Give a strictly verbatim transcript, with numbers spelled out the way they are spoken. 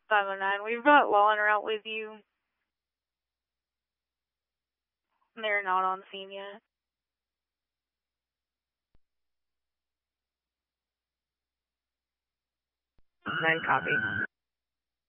five oh nine. We've got law en route with you. They're not on scene yet. Nine copy.